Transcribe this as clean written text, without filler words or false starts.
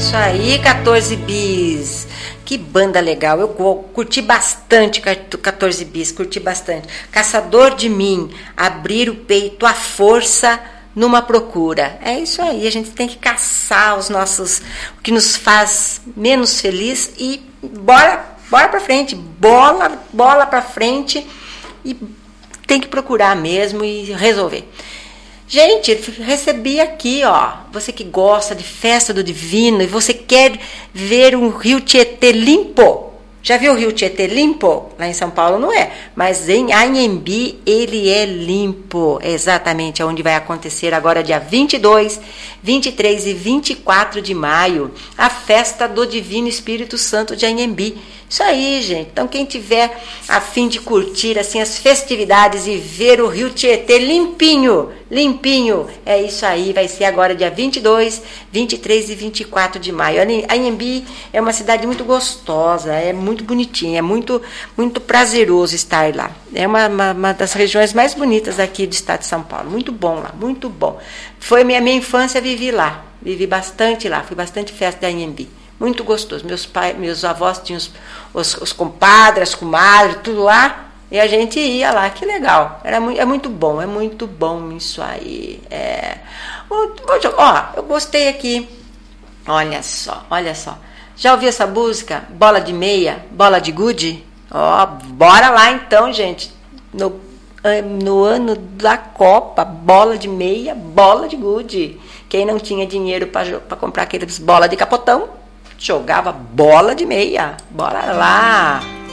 isso aí, 14 bis. Que banda legal, eu curti bastante 14 bis, curti bastante. Caçador de mim, abrir o peito à força numa procura. É isso aí, a gente tem que caçar o que nos faz menos feliz e bora pra frente, bola pra frente e tem que procurar mesmo e resolver. Gente, recebi aqui, ó, você que gosta de festa do divino e você quer ver um rio Tietê limpo. Já viu o rio Tietê limpo? Lá em São Paulo não é, mas em Anhembi ele é limpo. Exatamente, é onde vai acontecer agora dia 22, 23 e 24 de maio, a festa do Divino Espírito Santo de Anhembi. Isso aí, gente. Então, quem tiver a fim de curtir assim as festividades e ver o rio Tietê limpinho, é isso aí. Vai ser agora dia 22, 23 e 24 de maio. Anhembi é uma cidade muito gostosa, é muito bonitinha, é muito prazeroso estar lá. É uma das regiões mais bonitas aqui do estado de São Paulo. Muito bom lá, muito bom. Foi minha infância, vivi lá. Vivi bastante lá, fui bastante festa de Anhembi. Muito gostoso. Meus avós tinham os compadres, as comadres, tudo lá. E a gente ia lá. Que legal. É muito bom isso aí. Ó, eu gostei aqui. Olha só. Já ouviu essa música? Bola de meia, bola de gude? Ó, bora lá então, gente. No ano da Copa, bola de meia, bola de gude. Quem não tinha dinheiro para comprar aqueles bola de capotão, jogava bola de meia. Bora lá!